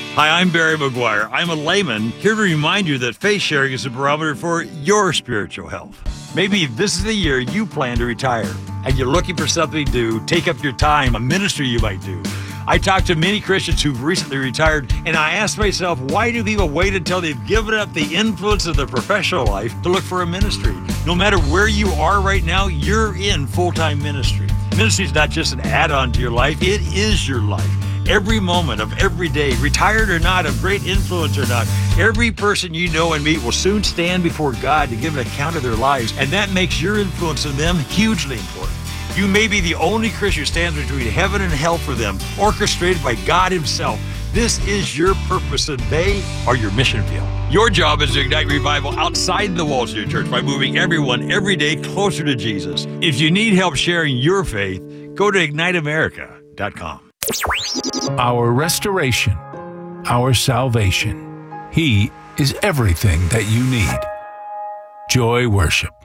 Hi, I'm Barry McGuire. I'm a layman here to remind you that faith sharing is a barometer for your spiritual health. Maybe this is the year you plan to retire and you're looking for something to take up your time, a ministry you might do. I talked to many Christians who've recently retired, and I asked myself, why do people wait until they've given up the influence of their professional life to look for a ministry? No matter where you are right now, you're in full-time ministry. Ministry is not just an add-on to your life, it is your life. Every moment of every day, retired or not, of great influence or not, every person you know and meet will soon stand before God to give an account of their lives, and that makes your influence on them hugely important. You may be the only Christian who stands between heaven and hell for them, orchestrated by God Himself. This is your purpose, and they are your mission field. Your job is to ignite revival outside the walls of your church by moving everyone every day closer to Jesus. If you need help sharing your faith, go to IgniteAmerica.com. Our restoration, our salvation. He is everything that you need. Joy Worship.